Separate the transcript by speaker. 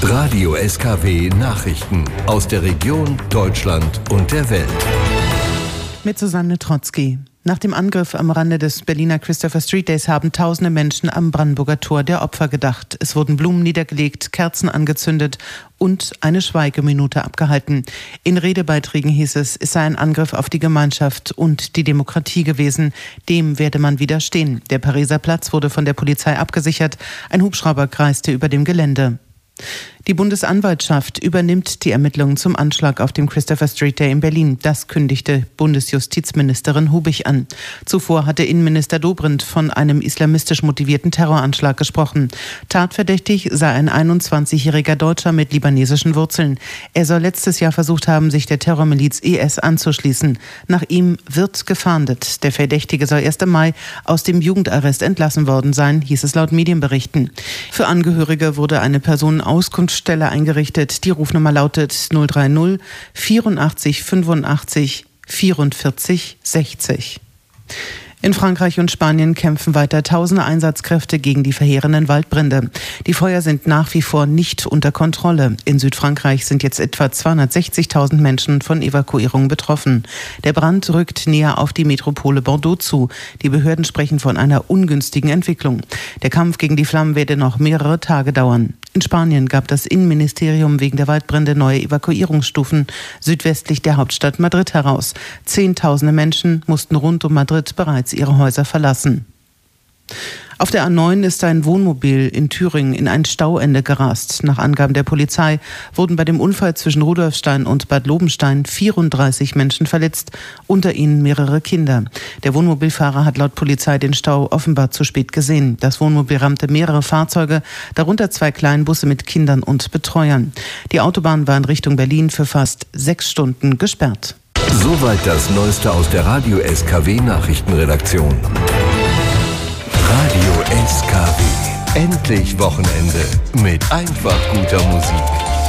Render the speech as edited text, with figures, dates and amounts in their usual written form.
Speaker 1: Radio SKW Nachrichten aus der Region, Deutschland und der Welt.
Speaker 2: Mit Susanne Trotzki. Nach dem Angriff am Rande des Berliner Christopher Street Days haben tausende Menschen am Brandenburger Tor der Opfer gedacht. Es wurden Blumen niedergelegt, Kerzen angezündet und eine Schweigeminute abgehalten. In Redebeiträgen hieß es sei ein Angriff auf die Gemeinschaft und die Demokratie gewesen. Dem werde man widerstehen. Der Pariser Platz wurde von der Polizei abgesichert. Ein Hubschrauber kreiste über dem Gelände. Die Bundesanwaltschaft übernimmt die Ermittlungen zum Anschlag auf dem Christopher Street Day in Berlin. Das kündigte Bundesjustizministerin Hubig an. Zuvor hatte Innenminister Dobrindt von einem islamistisch motivierten Terroranschlag gesprochen. Tatverdächtig sei ein 21-jähriger Deutscher mit libanesischen Wurzeln. Er soll letztes Jahr versucht haben, sich der Terrormiliz IS anzuschließen. Nach ihm wird gefahndet. Der Verdächtige soll erst im Mai aus dem Jugendarrest entlassen worden sein, hieß es laut Medienberichten. Für Angehörige wurde eine Personenauskunftsstelle eingerichtet. Die Rufnummer lautet 030 84 85 44 60. In Frankreich und Spanien kämpfen weiter tausende Einsatzkräfte gegen die verheerenden Waldbrände. Die Feuer sind nach wie vor nicht unter Kontrolle. In Südfrankreich sind jetzt etwa 260.000 Menschen von Evakuierungen betroffen. Der Brand rückt näher auf die Metropole Bordeaux zu. Die Behörden sprechen von einer ungünstigen Entwicklung. Der Kampf gegen die Flammen werde noch mehrere Tage dauern. In Spanien gab das Innenministerium wegen der Waldbrände neue Evakuierungsstufen südwestlich der Hauptstadt Madrid heraus. Zehntausende Menschen mussten rund um Madrid bereits ihre Häuser verlassen. Auf der A9 ist ein Wohnmobil in Thüringen in ein Stauende gerast. Nach Angaben der Polizei wurden bei dem Unfall zwischen Rudolfstein und Bad Lobenstein 34 Menschen verletzt, unter ihnen mehrere Kinder. Der Wohnmobilfahrer hat laut Polizei den Stau offenbar zu spät gesehen. Das Wohnmobil rammte mehrere Fahrzeuge, darunter 2 Kleinbusse mit Kindern und Betreuern. Die Autobahn war in Richtung Berlin für fast 6 Stunden gesperrt.
Speaker 1: Soweit das Neueste aus der Radio SKW Nachrichtenredaktion. Radio SKW. Endlich Wochenende mit einfach guter Musik.